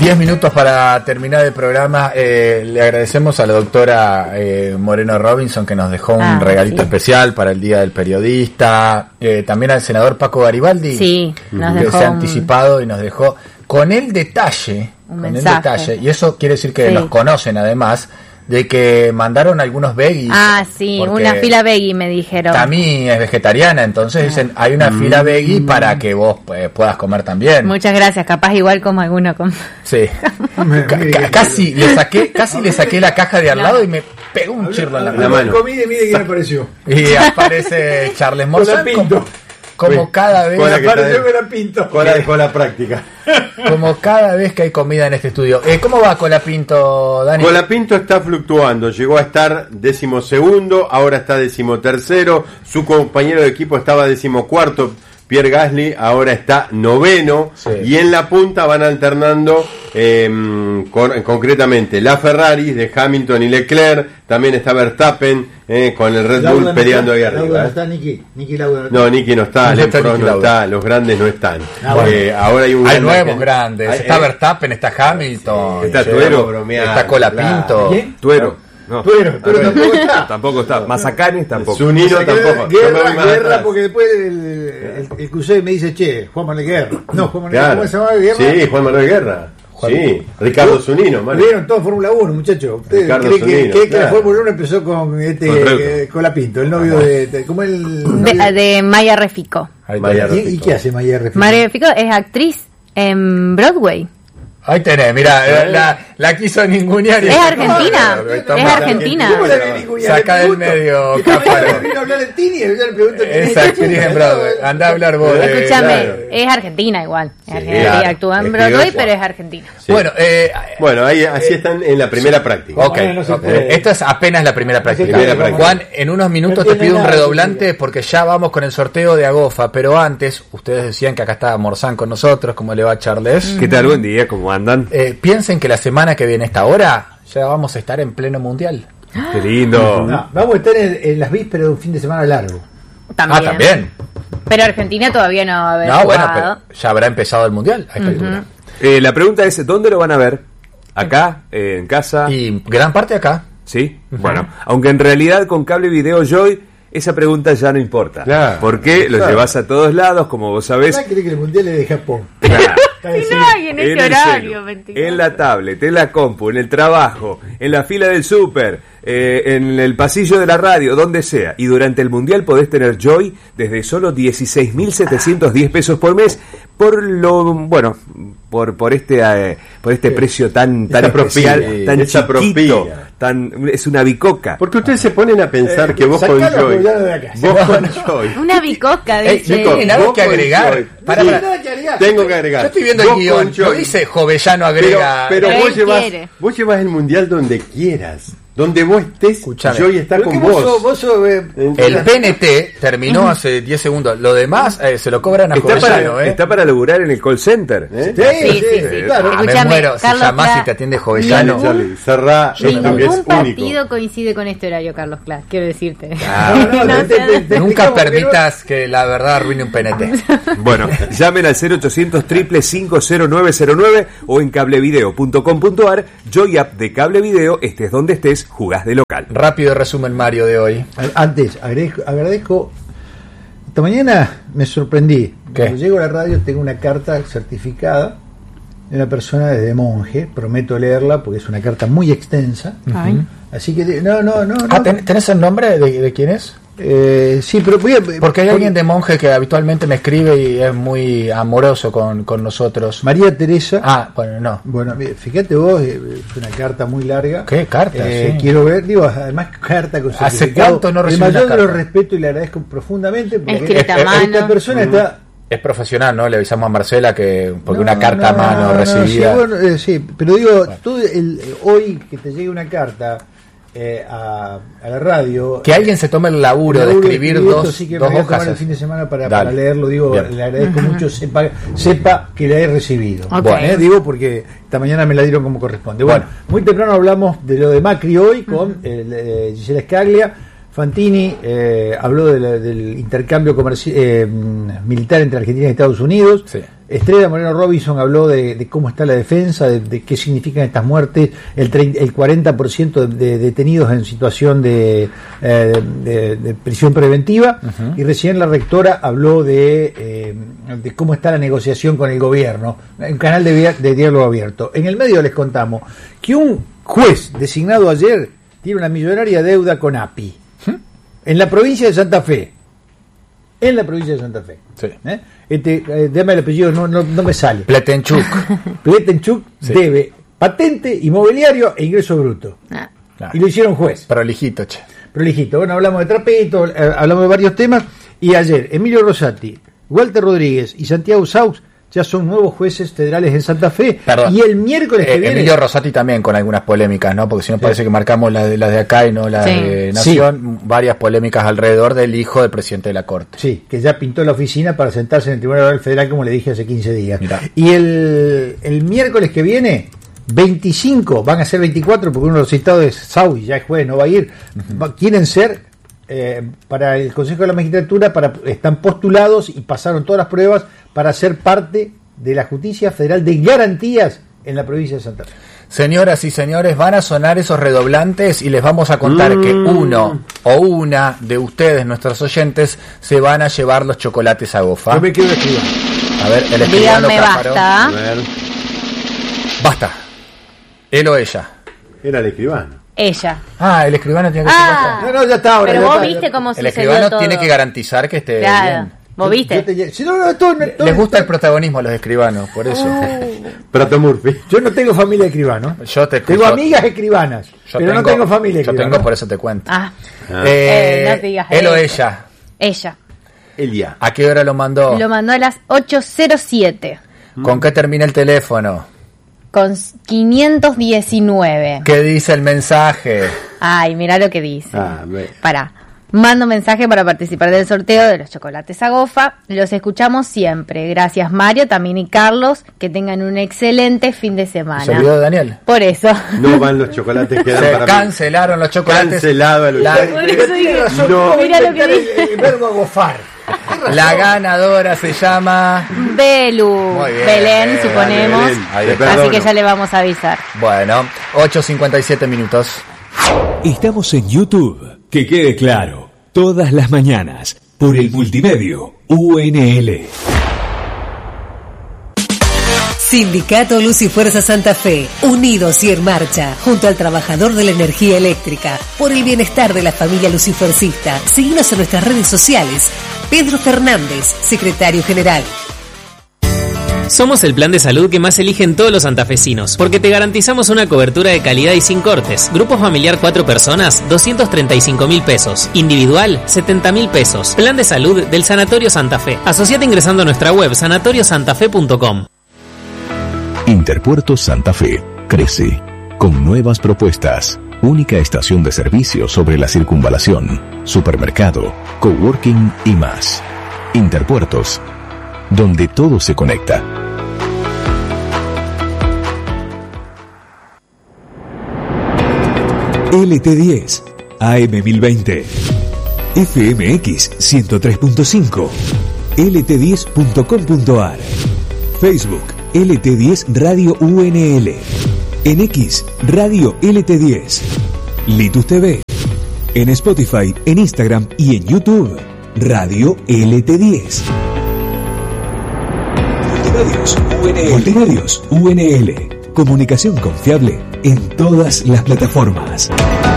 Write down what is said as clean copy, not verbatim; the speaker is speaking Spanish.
10 minutos para terminar el programa. Le agradecemos a la doctora Moreno Robinson, que nos dejó un regalito especial para el Día del Periodista. También al senador Paco Garibaldi, que se ha anticipado y nos dejó con el detalle, y eso quiere decir que los conocen además, de que mandaron algunos veggies. Una fila veggie me dijeron. Tami es vegetariana, entonces dicen, hay una fila veggie para que vos puedas comer también. Muchas gracias, capaz igual como alguno con... Sí. Casi le saqué la caja de al lado y me pegó un chirlo en la mano. Comí y mire quién apareció. Y aparece Charles Morzán como cada vez con la práctica. Como cada vez que hay comida en este estudio. ¿Cómo va Colapinto, Dani? Colapinto está fluctuando, llegó a estar 12º, ahora está 13º, su compañero de equipo estaba 14º, Pierre Gasly, ahora está 9º, y en la punta van alternando concretamente la Ferrari de Hamilton y Leclerc, también está Verstappen con el Red Bull peleando ahí arriba. No está Niki Lauda. No, Niki no está, Alain Prost no está, los grandes no están. Ahora hay nuevos grandes, está Verstappen, está Hamilton, está Tuero, está Colapinto. Tuero. No. Tuero tampoco está. Mazacanes tampoco. Zunino tampoco. Guerra, porque después el Cusé me dice, Juan Manuel Guerra. No, Juan Manuel Guerra. ¿Cómo se llama Guerra? Sí, Juan Manuel Guerra. Sí, Ricardo Zunino. Vieron todo Fórmula 1, muchachos. ¿Ustedes creen que la Fórmula 1 empezó con Colapinto, el novio de Maya Refico? ¿Y qué hace Maya Refico? Maya Refico es actriz en Broadway. Ahí tenés, mirá, la quiso ningunear. Es argentina, es argentina. Saca del medio, Cáfaro. Vino a hablar en Tini, yo le pregunto es actriz en Broadway. Anda a hablar vos. Escúchame, es argentina igual. Ella actúa en Broadway, pero es argentina. Sí. Bueno, ahí así están en la primera práctica. Esta es apenas la primera práctica. Juan, en unos minutos te pido un redoblante porque ya vamos con el sorteo de Agofa, pero antes, ustedes decían que acá está Morzán con nosotros. ¿Cómo le va, Charles? ¿Qué tal? Buen día, ¿cómo andan? Piensen que la semana que viene, esta hora, ya vamos a estar en pleno mundial. ¡Qué lindo! No, vamos a estar en las vísperas de un fin de semana largo. También. Pero Argentina todavía no va a haber jugado. Pero ya habrá empezado el mundial a esta altura. La pregunta es, ¿dónde lo van a ver? ¿Acá? ¿En casa? Y gran parte acá. Sí, bueno, aunque en realidad con Cable Video Joy esa pregunta ya no importa. Claro, porque lo llevas a todos lados, como vos sabés. ¿Quiere que el mundial es de Japón? Claro. Si no hay en ese horario, en la tablet, en la compu, en el trabajo, en la fila del súper, en el pasillo de la radio, donde sea. Y durante el mundial podés tener Joy desde solo 16.710 pesos por mes, por este precio tan especial, tan chiquito, es una bicoca. Porque ustedes se ponen a pensar que vos con Joy, una bicoca, ¿tienen algo que agregar? Tengo que agregar. Yo estoy viendo el guión, no dice Jovellano agrega. Pero vos llevas el mundial donde quieras. Donde vos estés, Joy está con vos. El PNT terminó hace 10 segundos. Lo demás se lo cobran a Jovellano. Está para laburar en el call center. Sí, claro. Me muero. Si llamás y te atiende Jovellano. Ningún partido coincide con este horario, Carlos Class. Quiero decirte. Nunca permitas que la verdad arruine un PNT. Bueno, llamen al 0800-500-909 o en cablevideo.com.ar. Joy App de Cable Video, estés donde estés, jugás de local. Rápido resumen Mario de hoy. Antes, agradezco. Esta mañana me sorprendí. Cuando llego a la radio tengo una carta certificada de una persona desde Monje. Prometo leerla porque es una carta muy extensa. Así que no. ¿Tenés el nombre de quién es? Sí, pero porque hay alguien de Monje que habitualmente me escribe y es muy amoroso con nosotros. María Teresa. No. Bueno, fíjate vos, es una carta muy larga. ¿Qué carta? Quiero ver, además carta con certificado. ¿Hace cuánto no recibí una carta? El mayor de los respeto y le agradezco profundamente porque esta persona está... Es profesional, ¿no? Le avisamos a Marcela porque una carta a mano recibida. Sí, pero digo, todo hoy que te llegue una carta a la radio, que alguien se tome el laburo de escribir dos hojas el fin de semana para leerlo, le agradezco mucho, sepa que la he recibido. Digo porque esta mañana me la dieron como corresponde. Bueno, muy temprano hablamos de lo de Macri hoy con Gisela Scaglia. Fantini habló del intercambio militar entre Argentina y Estados Unidos. Estrella Moreno Robinson habló de cómo está la defensa, de qué significan estas muertes, el 40% de detenidos en situación de prisión preventiva, y recién la rectora habló de cómo está la negociación con el gobierno, un canal de diálogo abierto. En el medio les contamos que un juez designado ayer tiene una millonaria deuda con API, en la provincia de Santa Fe. En la provincia de Santa Fe. Sí. Dame el apellido, no me sale. Pletenchuk. Pletenchuk sí. Debe patente, inmobiliario e ingreso bruto. Claro. Y lo hicieron juez. Prolijito, che. Prolijito. Bueno, hablamos de Trapito, hablamos de varios temas. Y ayer, Emilio Rosati, Walter Rodríguez y Santiago Saux ya son nuevos jueces federales en Santa Fe. Perdón. Y el miércoles que viene... Emilio Rosati también con algunas polémicas, ¿no? Porque si no parece que marcamos las de acá y no las de Nación. Sí. Varias polémicas alrededor del hijo del presidente de la Corte. Sí, que ya pintó la oficina para sentarse en el Tribunal Oral Federal, como le dije hace 15 días. Mirá. Y el miércoles que viene, 25, van a ser 24, porque uno de los citados es Saui, ya es juez, no va a ir. Quieren ser... para el Consejo de la Magistratura, están postulados y pasaron todas las pruebas para ser parte de la Justicia Federal de Garantías en la provincia de Santa Fe. Señoras y señores, van a sonar esos redoblantes y les vamos a contar que uno o una de ustedes, nuestros oyentes, se van a llevar los chocolates Agofa. Yo me quiero escribir. A ver, el escribano Díganme basta. Basta. Él o ella. Era el escribano. Ella. El escribano tiene que ser basta. No, ya está ahora. Pero ya vos está, viste cómo el sucedió escribano todo. tiene que garantizar que esté bien. ¿Vos viste? Si no, todo, Les gusta el protagonismo a los escribanos, por eso. Prato Murphy. Yo no tengo familia escribano. Tengo amigas escribanas, pero no tengo familia escribana. Yo tengo, por eso te cuento. No te digas él o eso. ella. Ella. Elia. ¿A qué hora lo mandó? Lo mandó a las 8:07. ¿Con qué termina el teléfono? Con 519. ¿Qué dice el mensaje? Ay, mirá lo que dice. Ve. Pará. Mando mensaje para participar del sorteo de los chocolates Agofa. Los escuchamos siempre. Gracias, Mario, también y Carlos. Que tengan un excelente fin de semana. ¿Se olvidó de Daniel? Por eso. No van los chocolates que Se para cancelaron los chocolates. Cancelado el No, Mira lo que dice. el verbo agofar. La ganadora se llama Belu. Muy bien, Belén, suponemos. Belén. Ahí Te Así perdono. que ya le vamos a avisar. Bueno, 8:57 minutos. Estamos en YouTube. Que quede claro, todas las mañanas, por el multimedio UNL. Sindicato Luz y Fuerza Santa Fe, unidos y en marcha, junto al trabajador de la energía eléctrica, por el bienestar de la familia lucifercista. Síguenos en nuestras redes sociales. Pedro Fernández, secretario general. Somos el plan de salud que más eligen todos los santafesinos, porque te garantizamos una cobertura de calidad y sin cortes. Grupo familiar 4 personas, 235.000 pesos. Individual, 70.000 pesos. Plan de salud del Sanatorio Santa Fe. Asociate ingresando a nuestra web sanatoriosantafe.com. Interpuertos Santa Fe crece con nuevas propuestas. Única estación de servicio sobre la circunvalación, supermercado, coworking y más. Interpuertos, donde todo se conecta. LT10, AM1020, FMX 103.5, lt10.com.ar, Facebook LT10 Radio UNL, en X Radio LT10, Litus TV, en Spotify, en Instagram y en YouTube Radio LT10. Multimedios UNL. Comunicación confiable en todas las plataformas.